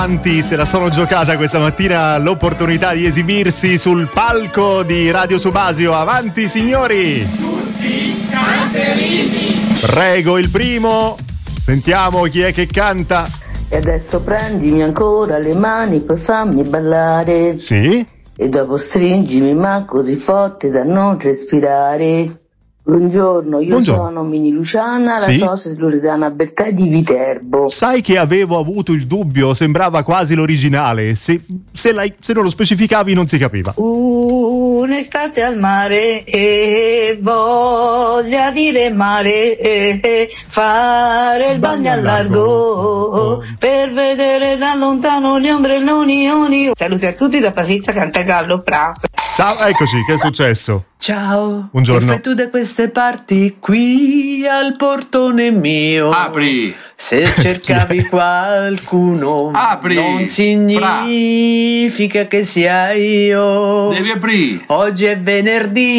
Se la sono giocata questa mattina l'opportunità di esibirsi sul palco di Radio Subasio. Avanti signori! Tutti canterini! Prego il primo, sentiamo chi è che canta. E adesso prendimi ancora le mani, poi fammi ballare. Sì? E dopo stringimi ma così forte da non respirare. Buongiorno, io sono Mini Luciana, la sosia di Loredana Bertè di Viterbo. Sai che avevo avuto il dubbio, sembrava quasi l'originale, se non lo specificavi non si capiva. Un'estate al mare e voglia dire mare e fare il bagno al largo per vedere da lontano gli ombrelloni. Saluti a tutti da Patrizia Cantagallo Prato. Ciao, eccoci, che è successo? Ciao, buongiorno. Che fai tu da queste parti qui al portone mio? Apri! Se cercavi qualcuno, apri! Non significa che sia io. Devi aprire! Oggi è venerdì.